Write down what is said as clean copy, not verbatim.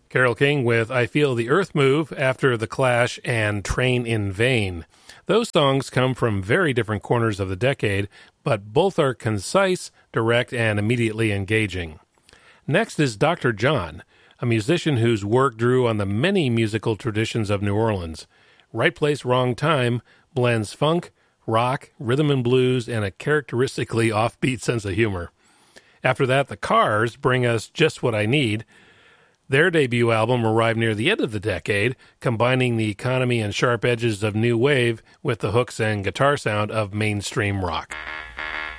Carole King with I Feel the Earth Move after The Clash and Train in Vain. Those songs come from very different corners of the decade, but both are concise, direct, and immediately engaging. Next is Dr. John, a musician whose work drew on the many musical traditions of New Orleans. Right Place, Wrong Time blends funk, rock, rhythm and blues, and a characteristically offbeat sense of humor. After that, the Cars bring us Just What I Need. Their debut album arrived near the end of the decade, combining the economy and sharp edges of new wave with the hooks and guitar sound of mainstream rock.